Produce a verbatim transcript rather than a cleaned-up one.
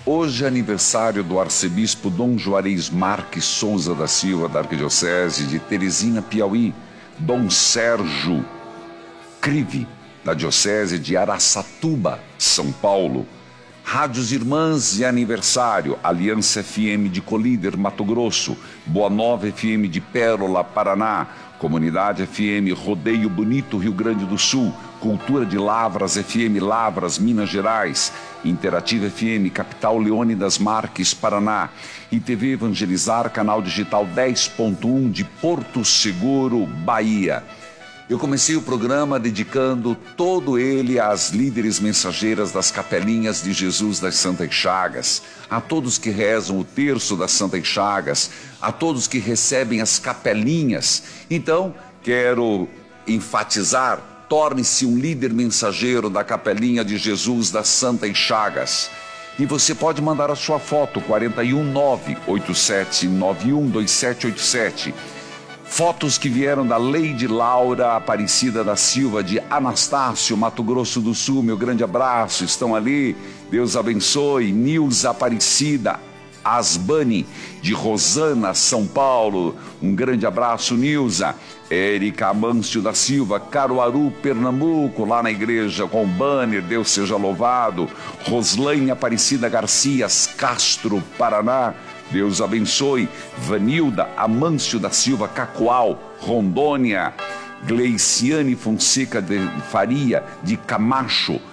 Hoje é aniversário do arcebispo Dom Juarez Marques Souza da Silva, da Arquidiocese de Teresina, Piauí, Dom Sérgio Crive, da Diocese de Araçatuba, São Paulo. Rádios Irmãs de aniversário: Aliança F M de Colíder, Mato Grosso, Boa Nova F M de Pérola, Paraná, Comunidade F M Rodeio Bonito, Rio Grande do Sul, Cultura de Lavras F M Lavras, Minas Gerais, Interativa F M Capital Leônidas Marques, Paraná, e T V Evangelizar, canal digital dez ponto um de Porto Seguro, Bahia. Eu comecei o programa dedicando todo ele às líderes mensageiras das Capelinhas de Jesus das Santas Chagas, a todos que rezam o terço das Santas Chagas, a todos que recebem as capelinhas. Então, quero enfatizar: torne-se um líder mensageiro da Capelinha de Jesus das Santas Chagas. E você pode mandar a sua foto, quatro um nove, oito sete nove um, dois sete oito sete. Fotos que vieram da Leide Laura Aparecida da Silva, de Anastácio, Mato Grosso do Sul. Meu grande abraço, estão ali, Deus abençoe. Nilza Aparecida Asbani, de Rosana, São Paulo, um grande abraço, Nilza. Érica Amâncio da Silva, Caruaru, Pernambuco, lá na igreja com o banner, Deus seja louvado. Roslaine Aparecida Garcias, Castro, Paraná, Deus abençoe. Vanilda Amâncio da Silva, Cacoal, Rondônia. Gleiciane Fonseca de Faria, de Camacho,